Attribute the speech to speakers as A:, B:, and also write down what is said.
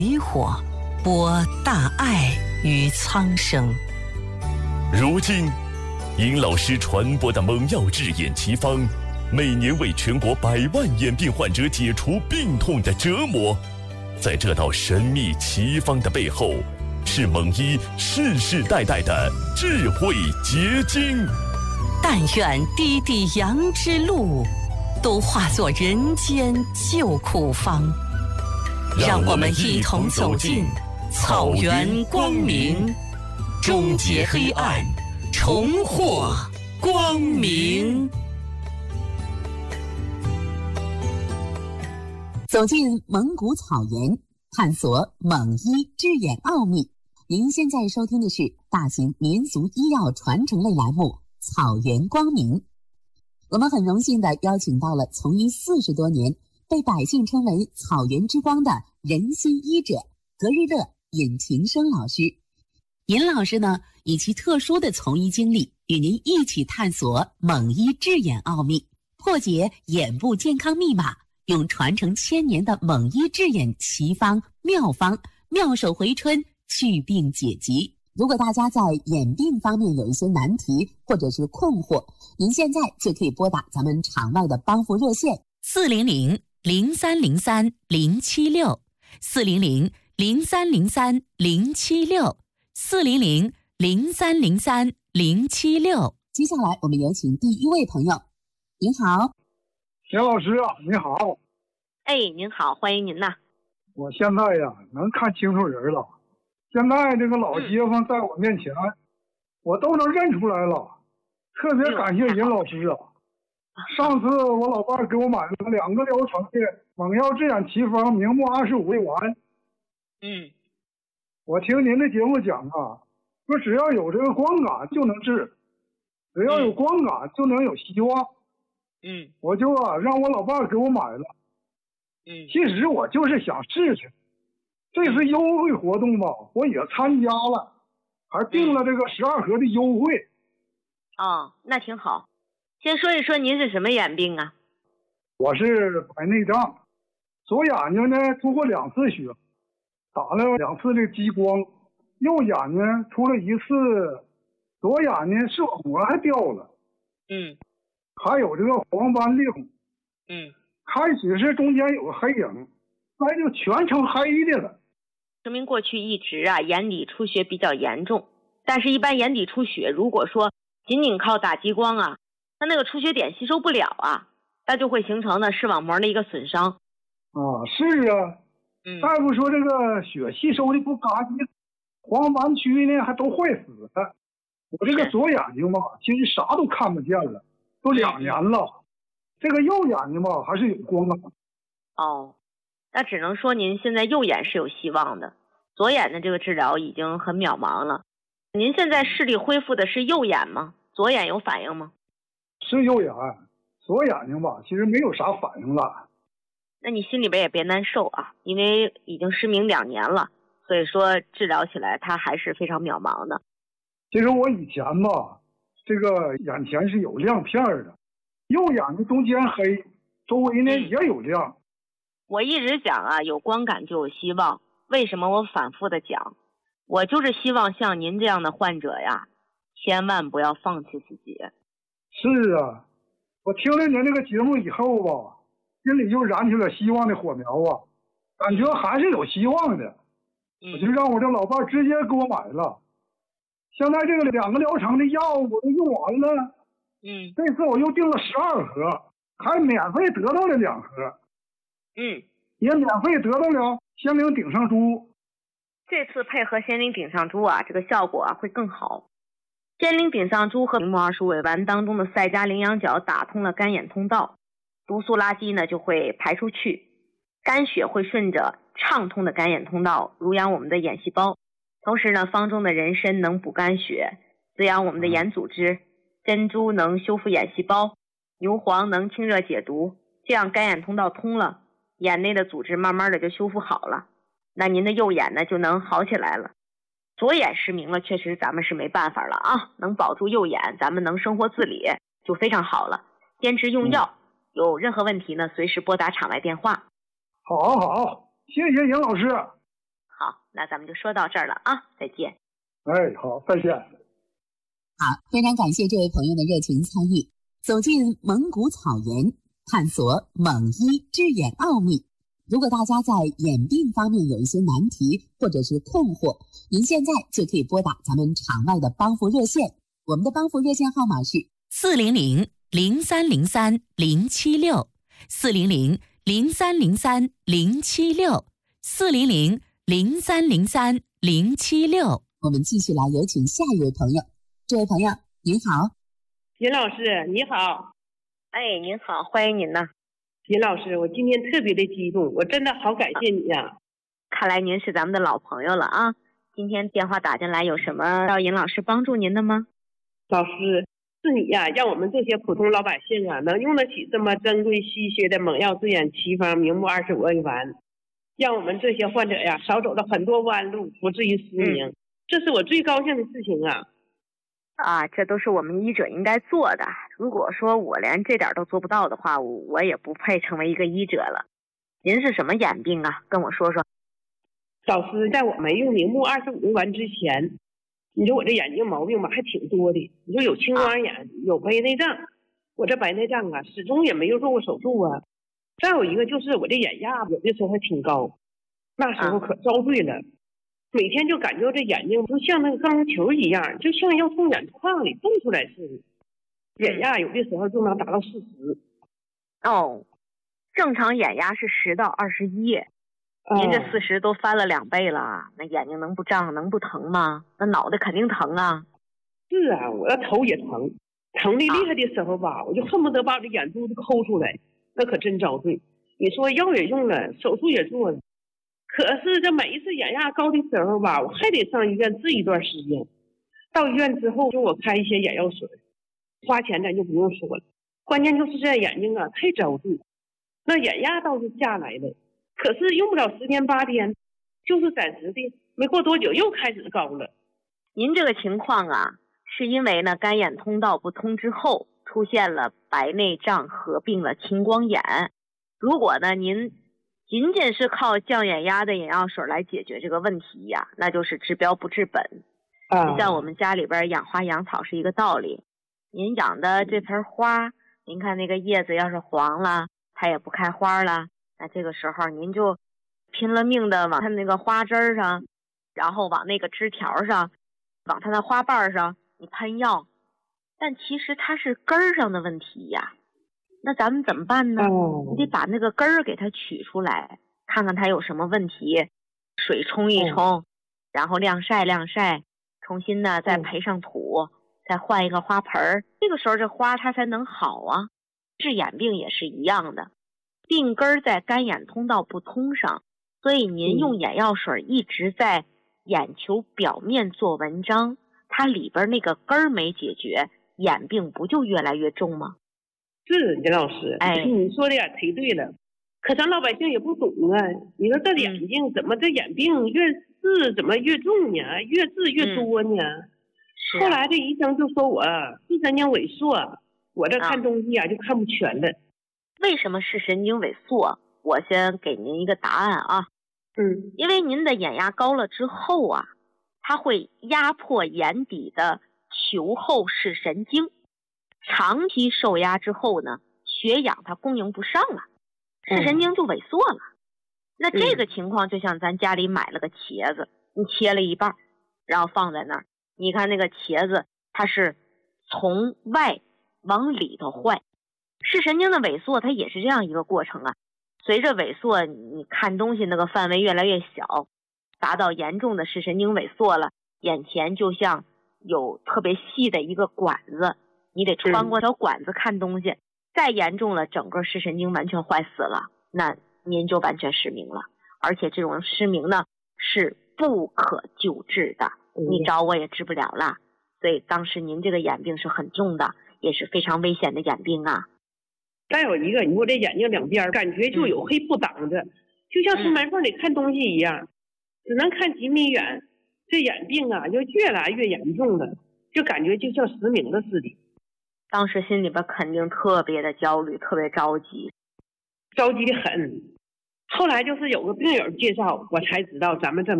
A: 渔火播大爱于苍生。
B: 如今尹老师传播的蒙药治眼奇方，每年为全国100万眼病患者解除病痛的折磨。在这道神秘奇方的背后，是蒙医世世代代的智慧结晶。
A: 但愿滴滴阳之路，都化作人间救苦方。让我们一同走进草原光明，终结黑暗，重获光明。走进蒙古草原，探索蒙医治眼奥秘。您现在收听的是大型民俗医药传承类栏目《草原光明》。我们很荣幸地邀请到了从医40多年，被百姓称为草原之光的人心医者格日乐尹晴生老师。尹老师呢，以其特殊的从医经历，与您一起探索蒙医治眼奥秘，破解眼部健康密码，用传承1000年的蒙医治眼奇方妙方，妙手回春，祛病解疾。如果大家在眼病方面有一些难题或者是困惑，您现在就可以拨打咱们场外的帮扶热线400-0303-076，400-0303-076，400-0303-076。接下来我们有请第一位朋友。您好，
C: 田老师啊，你好。
D: 哎，您好，欢迎您呐。
C: 我现在呀能看清楚人了，现在这个老街坊在我面前，我都能认出来了，特别感谢尹老师啊。上次我老伴给我买了2个疗程的蒙药治眼奇方，明目25味丸。我听您的节目讲啊，说只要有这个光感就能治，只要有光感就能有希望。我就让我老伴给我买了。其实我就是想试试，这次优惠活动吧，我也参加了，还订了这个12盒的优惠。
D: 那挺好。先说一说您是什么眼病啊？
C: 我是白内障，左眼睛呢出过2次血，打了2次的激光，右眼睛出了1次，左眼睛视网膜还掉了。还有这个黄斑裂孔。开始是中间有个黑影，后来就全成黑的了。
D: 说明过去一直眼底出血比较严重，但是一般眼底出血如果说仅靠打激光那个出血点吸收不了那就会形成呢视网膜的一个损伤。
C: 是啊。大夫说这个血吸收的不干净，黄斑区呢还都坏死了。我这个左眼睛吧，其实啥都看不见了，都2年了。这个右眼睛吧还是有光感。
D: 那只能说您现在右眼是有希望的，左眼的这个治疗已经很渺茫了。您现在视力恢复的是右眼吗？左眼有反应吗？
C: 是右眼，左眼睛吧其实没有啥反应了。
D: 那你心里边也别难受因为已经失明2年了，所以说治疗起来它还是非常渺茫的。
C: 其实我以前吧，这个眼前是有亮片的，右眼睛中间黑，周围呢也有亮。
D: 我一直讲有光感就有希望。为什么我反复的讲？我就是希望像您这样的患者千万不要放弃自己。
C: 是啊，我听了您这个节目以后吧，心里就燃起了希望的火苗感觉还是有希望的。我就让我这老伴直接给我买了。现在这个2个疗程的药我都用完了。这次我又订了12盒，还免费得到了2盒。也免费得到了仙灵顶上珠。
D: 这次配合仙灵顶上珠这个效果会更好。仙灵顶上珠和明目25味丸当中的赛迦羚羊角打通了干眼通道，毒素垃圾呢就会排出去，肝血会顺着畅通的干眼通道濡养我们的眼细胞。同时呢，方中的人参能补肝血，滋养我们的眼组织，珍珠能修复眼细胞，牛黄能清热解毒。这样干眼通道通了，眼内的组织慢慢的就修复好了，那您的右眼呢就能好起来了。左眼失明了，确实咱们是没办法了能保住右眼，咱们能生活自理就非常好了。坚持用药，有任何问题呢随时拨打场外电话。
C: 好，谢谢尹老师。
D: 好，那咱们就说到这儿了啊，再见。
C: 哎，好，再见。
A: 好，非常感谢这位朋友的热情参与，走进蒙古草原，探索蒙医之眼奥秘。如果大家在眼病方面有一些难题或者是困惑，您现在就可以拨打咱们场外的帮扶热线，我们的帮扶热线号码是
E: 400-303-076，400-303-076。
A: 我们继续来有请下一位朋友。这位朋友您好。
F: 尹老师你好。
D: 哎，您好，欢迎您呢。
F: 尹老师，我今天特别的激动，我真的好感谢你呀。
D: 看来您是咱们的老朋友了啊。今天电话打进来，有什么要尹老师帮助您的吗？
F: 老师，是你呀，让我们这些普通老百姓啊，能用得起这么珍贵稀缺的蒙药智眼奇方明目25味丸，让我们这些患者呀少走了很多弯路，不至于失明。这是我最高兴的事情啊。
D: 这都是我们医者应该做的。如果说我连这点都做不到的话，我也不配成为一个医者了。您是什么眼病啊？跟我说说。
F: 老师，在我没用明目25味丸之前，你说我这眼睛毛病吧还挺多的。你说有青光眼，有白内障，我这白内障啊始终也没有做过手术啊。再有一个就是我这眼压有的时候还挺高，那时候可遭罪了。每天就感觉这眼睛就像那个钢球一样，就像要从眼眶里蹦出来似的，眼压有的时候就能达到40。
D: 正常眼压是10到21，您这40都翻了2倍了，那眼睛能不胀能不疼吗？那脑袋肯定疼啊。
F: 是啊，我的头也疼，疼的厉害的时候吧，我就恨不得把我的眼珠子抠出来，那可真遭罪。你说药也用了，手术也做了，可是这每一次眼压高的时候吧，我还得上医院治一段时间。到医院之后给我开一些眼药水，花钱咱就不用说了，关键就是这眼睛啊太遭罪。那眼压倒是下来了，可是用不了10天8天，就是暂时的，没过多久又开始高了。
D: 您这个情况啊，是因为呢干眼通道不通之后出现了白内障合并了青光眼。如果呢您仅仅是靠降眼压的眼药水来解决这个问题呀，那就是治标不治本。就像我们家里边养花养草是一个道理，您养的这盆花，您看那个叶子要是黄了，它也不开花了，那这个时候您就拼了命的往它那个花枝上，然后往那个枝条上，往它那花瓣上你喷药，但其实它是根儿上的问题呀。那咱们怎么办呢？你得把那个根儿给它取出来，看看它有什么问题，水冲一冲，然后晾晒晾晒，重新呢再培上土，再换一个花盆，这个时候这花它才能好啊。治眼病也是一样的，病根在干眼通道不通上，所以您用眼药水一直在眼球表面做文章，它里边那个根儿没解决，眼病不就越来越重吗？
F: 是李老师，你说的也忒对了。可咱老百姓也不懂啊，你说这眼睛怎么这眼病越治怎么越重呢？越治越多呢？后来这医生就说我视神经萎缩，我这看东西就看不全了。
D: 为什么视神经萎缩？我先给您一个答案啊。因为您的眼压高了之后啊，它会压迫眼底的球后视神经，长期受压之后呢，血氧它供应不上了，视神经就萎缩了。那这个情况就像咱家里买了个茄子，你切了一半，然后放在那儿，你看那个茄子它是从外往里头坏，视神经的萎缩它也是这样一个过程啊。随着萎缩，你看东西那个范围越来越小，达到严重的视神经萎缩了，眼前就像有特别细的一个管子，你得穿过条管子看东西，再严重了，整个视神经完全坏死了，那您就完全失明了。而且这种失明呢是不可救治的，你找我也治不了了。所以当时您这个眼病是很重的，也是非常危险的眼病啊。
F: 再有一个，你说这眼睛两边感觉就有黑布挡着，就像从门缝里看东西一样，只能看几米远。这眼病啊就越来越严重了，就感觉就像失明了似的。
D: 当时心里边肯定特别的焦虑，特别着急
F: 的很。后来就是有个病友介绍，我才知道咱们这